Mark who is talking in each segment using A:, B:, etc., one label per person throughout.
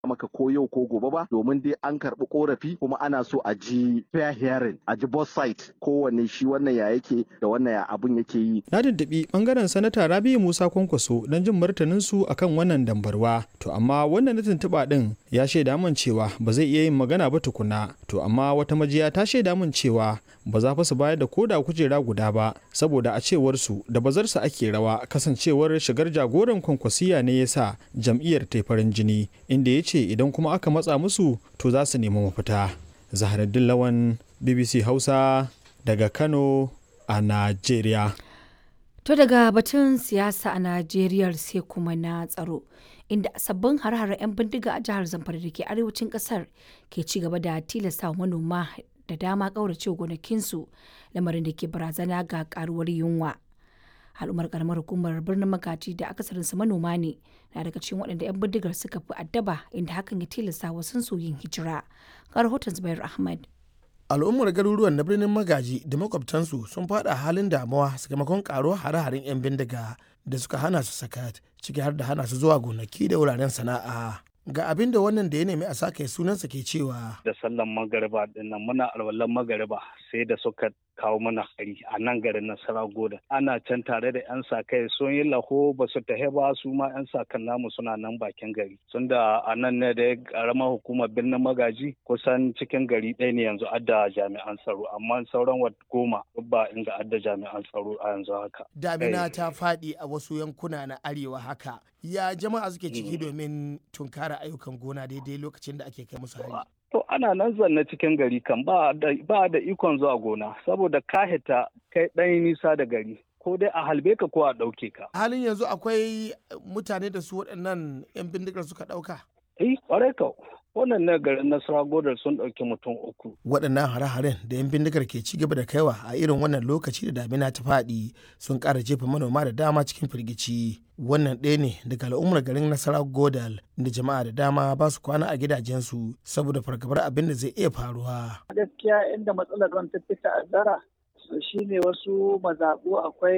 A: maka ko yau ko gobe ba, domin dai an karɓi korafi kuma ana so a ji fair hearing, a ji both side, kowanne shi wannan ya yake da wannan ya abun yake yi.
B: Na tuntuɓi ɓangaren sanata Rabi'u Musa Kwankwaso don jin martanin su akan wannan dambarwa, to amma wannan na tuntuɓa ɗin ya shaida min cewa ba zai iya yin magana ba tukuna, to amma wata majiya ta shaida min cewa ba za fa su bayar da koda kujera guda ba, saboda a cewar su da bazarsa ake rawa, kasancewar shigar jagoran Kwankwasiya ne ya sa jam'iyyar ta farin jini, inda ya ce idan kuma aka matsa musu to za su nemi mafita. Zaharaddin Lawan, BBC Hausa daga Kano a Najeriya.
C: To daga batun siyasa a Najeriya sai kuma na tsaro, inda sabbin har-haren 'yan bindiga a jihar Zamfara da ke arewacin kasar ke ci gaba da tilasta manoma da dama ƙaurace gonakinsu, lamarin da ke barazana ga karuwar yunwa. Al'ummar karamar hukumar birnin Magaji da akasarinsu manoma ne na daga cikin waɗanda 'yan bindigar suka fi addaba, inda hakan ya tilasta wasu su yin hijira. Ga rahoton Zubair Ahmad.
D: Al'ummar garuruwan na birnin Magaji da makwabtansu sun fada halin damuwa sakamakon karuwar hare-haren 'yan bindiga da suka hana su sakat, ciki har da hana su zuwa gonaki da wuraren sana'a. Ga abin da wannan da ya nemi a sake sunansa ke cewa.
E: Da sallan magariba dinnan muna alwalan magariba sai da suka kawo mana hari a nan garin Nasara Goda. Ana can tare da 'yan sa kai sun yi laho ba su tahe ba, su ma 'yan sa kan namu suna nan bakin gari. Sun da a nan ne da karamar hukumar birnin Magaji kusan cikin gari ɗaya ne yanzu adda jami'an tsaro, amma sauran goma ba inda adda jami'an tsaro a yanzu haka.
D: Damina ta faɗi a wasu yankuna na arewa haka. Ya jama'a suke ciki domin tunkara ayyukan gona daidai lokacin da ake kai musu hari?
E: To ana nan zanne cikin gari kan ba da ikon zuwa gona saboda ka hita kai ɗan nisa da gari, ko dai a halbe ka ko a ɗauke ka.
D: Halin yanzu akwai mutane da su waɗannan 'yan bindigar suka ɗauka?
E: Ƙwarai ka. Wannan na garin Nasara Godar sun ɗauki mutum 3.
D: Waɗannan hare-haren da 'yan bindigar ke ci gaba da kaiwa a irin wannan lokaci da damina ta faɗi sun ƙara jefa manoma da dama cikin firgici. Wannan ɗaya ne daga al'ummar garin Nasara Godal da jama'a da dama ba su kwana a gidajensu saboda fargabar abin da zai iya faruwa.
F: Gaskiya inda matsalar ruwan ta fi ta'azzara shine wasu mazaɓu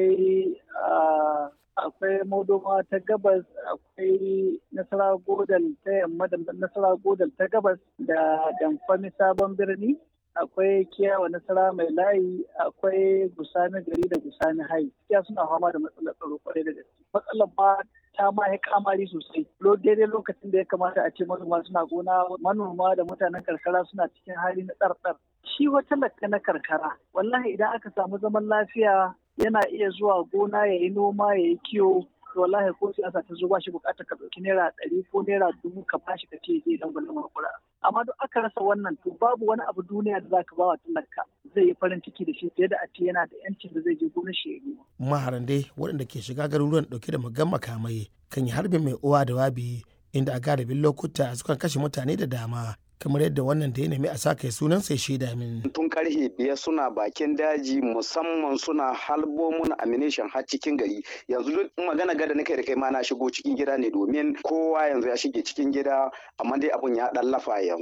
F: akwai Modoma ta gabas, akwai Nasara Godal ta yamma da Nasara Godal ta gabas da Damfami Sabon Birni, akwai Kiyawa Nasara Mai Layi, akwai Gusani Gari da Gusani Hai. Kiya suna fama da matsalar tsaro kwarai da gaske. Matsalar ma ta ma ya kamari sosai. Daidai lokacin da ya kamata a ce manoma suna gona, manoma da mutanen karkara suna cikin hali na tsartsar. Shi wata lakka na karkara, wallahi idan aka samu zaman lafiya yana iya zuwa gona ya yi noma ya yi kiwo, to wallahi ko siyasa ta zo ba shi bukatar ka ɗauki naira 100 ko naira 1000 ka bashi ka ce zai dan gwalin makura. Amma duk aka rasa wannan to babu wani abu duniya da zaka ba wa talaka zai yi farin ciki da shi fiye da a ce yana da yancin da zai je gonar shi ya yi.
D: Maharan dai waɗanda ke shiga garuruwan ɗauke da muggan makamai kan yi harbin mai uwa da wabi, inda a galibin lokuta sukan kashe mutane da dama, kamar yadda wannan da ya nemi a saka sunan sai shaida min.
G: Tun karfe 5 suna bakin daji, musamman suna halbo mun ammunition har cikin gari. Yanzu duk magana gada nake da kai ma na shigo cikin gida ne, domin kowa yanzu ya shige cikin gida, amma dai abun ya dan lafa yanzu.